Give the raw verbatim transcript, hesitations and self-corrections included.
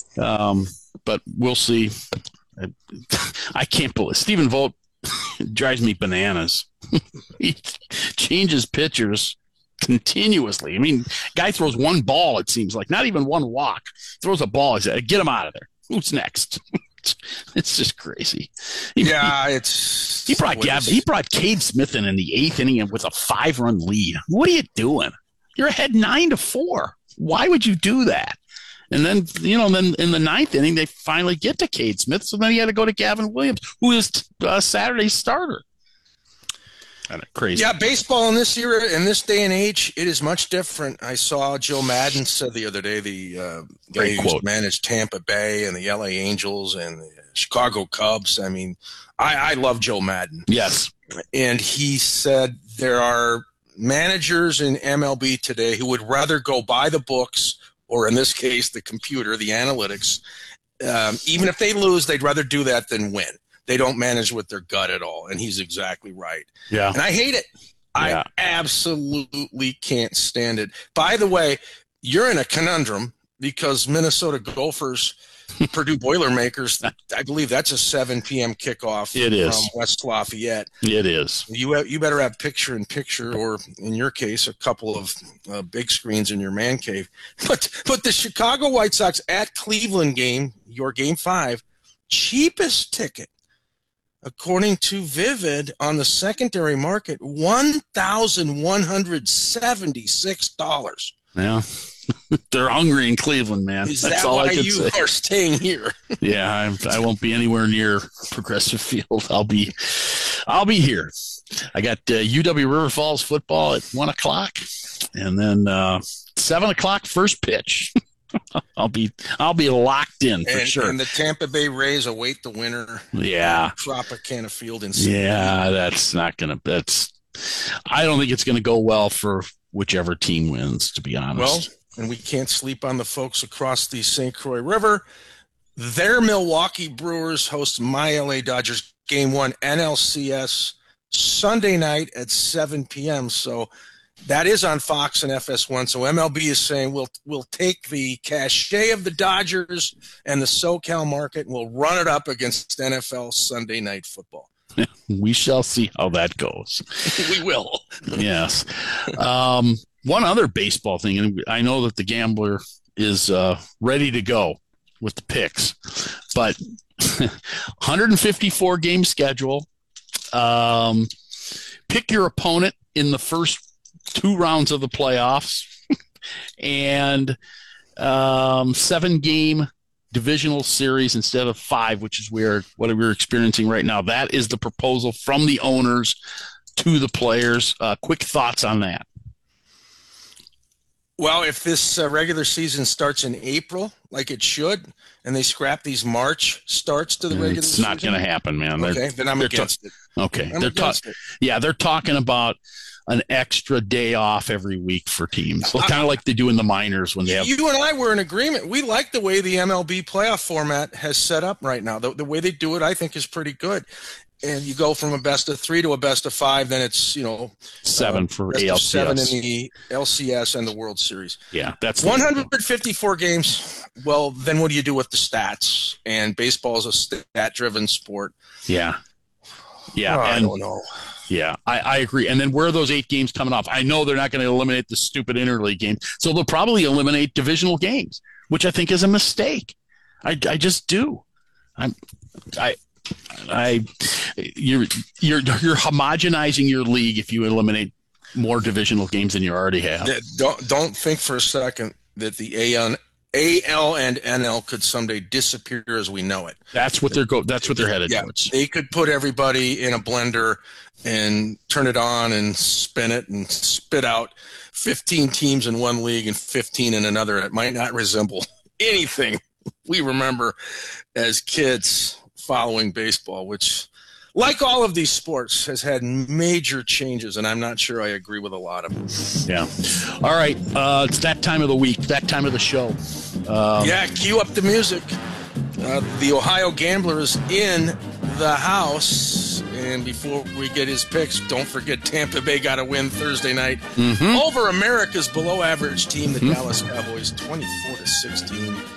Um, but we'll see. I, I can't believe Stephen Vogt drives me bananas. He changes pitchers continuously. I mean, guy throws one ball, it seems like, not even one walk. Throws a ball. He said, get him out of there. Who's next? It's just crazy. He, yeah, it's he brought Gab, he brought Cade Smith in in the eighth inning with a five-run lead. What are you doing? You're ahead nine to four. Why would you do that? And then, you know, then in the ninth inning, they finally get to Cade Smith. So then he had to go to Gavin Williams, who is uh, Saturday's starter. Kind of crazy. Yeah, baseball in this era, in this day and age, it is much different. I saw Joe Madden said the other day, the uh, guy who managed Tampa Bay and the L A Angels and the Chicago Cubs. I mean, I, I love Joe Madden. Yes. And he said there are managers in M L B today who would rather go by the books, or in this case, the computer, the analytics. Um, even if they lose, they'd rather do that than win. They don't manage with their gut at all, and he's exactly right. Yeah. And I hate it. Yeah. I absolutely can't stand it. By the way, you're in a conundrum because Minnesota Gophers, Purdue Boilermakers, I believe that's a seven p.m. kickoff it is. from West Lafayette. It is. You have, you better have picture-in-picture, or in your case, a couple of uh, big screens in your man cave. But, but the Chicago White Sox at Cleveland game, your game five, cheapest ticket, according to Vivid, on the secondary market, one thousand one hundred seventy-six dollars. Yeah. They're hungry in Cleveland, man. Is That's that all why I can you say. are staying here? Yeah, I, I won't be anywhere near Progressive Field. I'll be, I'll be here. I got uh, U W River Falls football at one o'clock, and then uh, seven o'clock first pitch. I'll be I'll be locked in for and, sure. And the Tampa Bay Rays await the winner. Yeah, Tropicana Field in. Yeah, that's not gonna. That's. I don't think it's gonna go well for whichever team wins. To be honest. Well, and we can't sleep on the folks across the Saint Croix River. Their Milwaukee Brewers host my L A Dodgers game one N L C S Sunday night at seven p.m. So. That is on Fox and F S one. So M L B is saying we'll we'll take the cachet of the Dodgers and the SoCal market and we'll run it up against N F L Sunday Night Football. We shall see how that goes. We will. Yes. Um, one other baseball thing, and I know that the Gambler is uh, ready to go with the picks, but one hundred fifty-four game schedule. Um, pick your opponent in the first two rounds of the playoffs and um, seven game divisional series instead of five, which is where what we're experiencing right now. That is the proposal from the owners to the players. Uh, quick thoughts on that. Well, if this uh, regular season starts in April, like it should, and they scrap these March starts to the regular it's season. It's not going to happen, man. Okay, they're, then I'm against ta- it. Okay. I'm they're against ta- it. Yeah, they're talking about an extra day off every week for teams. Well, kind of like they do in the minors when they have. You and I were in agreement. We like the way the M L B playoff format has set up right now. The, the way they do it, I think, is pretty good. And you go from a best of three to a best of five, then it's, you know, seven uh, for best A L C S. Seven in the L C S and the World Series. Yeah, that's one hundred fifty-four games. Well, then what do you do with the stats? And baseball is a stat-driven sport. Yeah. Yeah. Oh, and, I don't know. Yeah, I, I agree. And then where are those eight games coming off? I know they're not going to eliminate the stupid interleague game, so they'll probably eliminate divisional games, which I think is a mistake. I, I just do. I'm, I, I, you're you're you're homogenizing your league if you eliminate more divisional games than you already have. Don't don't think for a second that the A L, A L and N L could someday disappear as we know it. That's what they're go. That's what they're headed yeah, towards. They could put everybody in a blender and turn it on and spin it and spit out fifteen teams in one league and fifteen in another. It might not resemble anything we remember as kids following baseball, which, like all of these sports, has had major changes, and I'm not sure I agree with a lot of them. Yeah. All right. Uh, it's that time of the week, that time of the show. Um, yeah, cue up the music. Uh, the Ohio Gambler is in the house. And before we get his picks, don't forget Tampa Bay got a win Thursday night mm-hmm. over America's below-average team, the mm-hmm. Dallas Cowboys, twenty-four to sixteen.